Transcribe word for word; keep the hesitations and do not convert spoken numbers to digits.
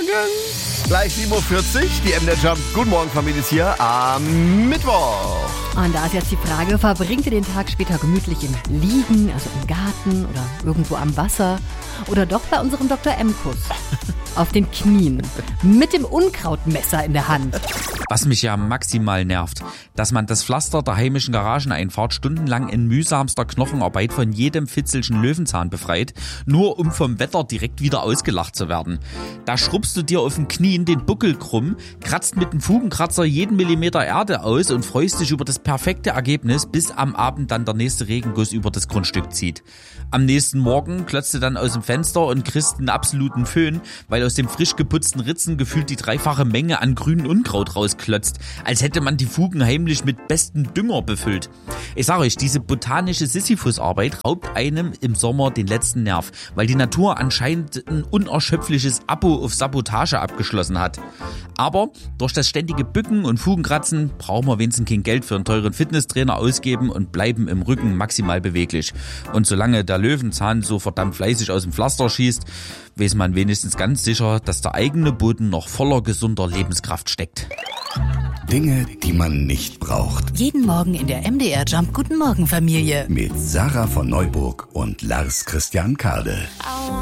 Gleich sieben Uhr vierzig, die M D R Jump. Guten Morgen, Familie, ist hier am Mittwoch. Und da ist jetzt die Frage, verbringt ihr den Tag später gemütlich im Liegen, also im Garten oder irgendwo am Wasser? Oder doch bei unserem Doktor M-Kuss? Auf den Knien, mit dem Unkrautmesser in der Hand. Was mich ja maximal nervt, dass man das Pflaster der heimischen Garageneinfahrt stundenlang in mühsamster Knochenarbeit von jedem fitzelschen Löwenzahn befreit, nur um vom Wetter direkt wieder ausgelacht zu werden. Da schrubbst du dir auf den Knien den Buckel krumm, kratzt mit dem Fugenkratzer jeden Millimeter Erde aus und freust dich über das perfekte Ergebnis, bis am Abend dann der nächste Regenguss über das Grundstück zieht. Am nächsten Morgen klotzt du dann aus dem Fenster und kriegst einen absoluten Föhn, weil aus dem frisch geputzten Ritzen gefühlt die dreifache Menge an grünem Unkraut rausklotzt, als hätte man die Fugen heimlich mit bestem Dünger befüllt. Ich sage euch, diese botanische Sisyphus-Arbeit raubt einem im Sommer den letzten Nerv, weil die Natur anscheinend ein unerschöpfliches Abo auf Sabotage abgeschlossen hat. Aber durch das ständige Bücken und Fugenkratzen brauchen wir wenigstens kein Geld für einen teuren Fitnesstrainer ausgeben und bleiben im Rücken maximal beweglich. Und solange der Löwenzahn so verdammt fleißig aus dem Pflaster schießt, weiß man wenigstens ganz sicher, dass der eigene Boden noch voller gesunder Lebenskraft steckt. Dinge, die man nicht braucht. Jeden Morgen in der M D R Jump Guten Morgen Familie. Mit Sarah von Neuburg und Lars Christian Kade.